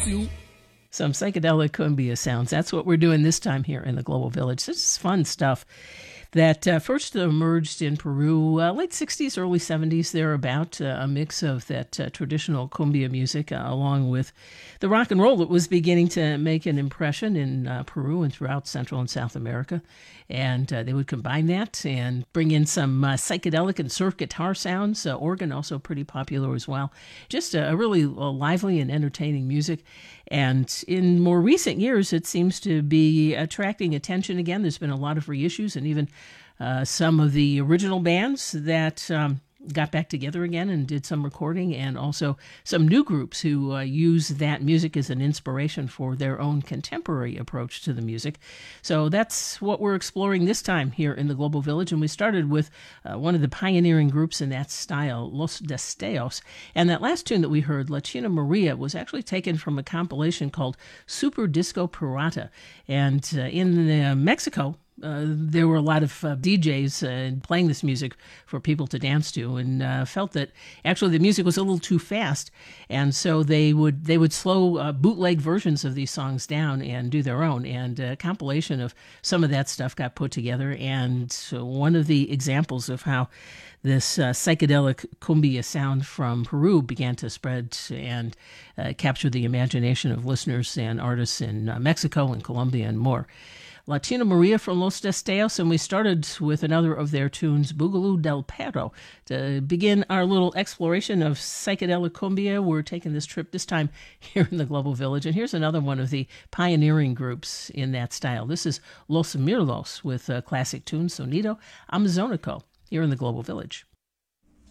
Some psychedelic cumbia sounds. That's what we're doing this time here in the Global Village. This is fun stuff that first emerged in Peru, late 60s, early 70s, thereabout, a mix of that traditional cumbia music along with the rock and roll that was beginning to make an impression in Peru and throughout Central and South America. And they would combine that and bring in some psychedelic and surf guitar sounds, organ also pretty popular as well. Just a really lively and entertaining music. And in more recent years, it seems to be attracting attention again. There's been a lot of reissues and even some of the original bands that got back together again and did some recording, and also some new groups who use that music as an inspiration for their own contemporary approach to the music. So that's what we're exploring this time here in the Global Village. And we started with one of the pioneering groups in that style, Los Destellos. And that last tune that we heard, La China Maria, was actually taken from a compilation called Super Disco Pirata. And in Mexico, there were a lot of DJs playing this music for people to dance to, and felt that actually the music was a little too fast, and so they would slow bootleg versions of these songs down and do their own. And a compilation of some of that stuff got put together, and so one of the examples of how this psychedelic cumbia sound from Peru began to spread and capture the imagination of listeners and artists in Mexico and Colombia and more. La China Maria from Los Destellos, and we started with another of their tunes, Boogaloo del Perro. To begin our little exploration of psychedelic cumbia, we're taking this trip this time here in the Global Village, and here's another one of the pioneering groups in that style. This is Los Mirlos with a classic tune, Sonido Amazonico, here in the Global Village.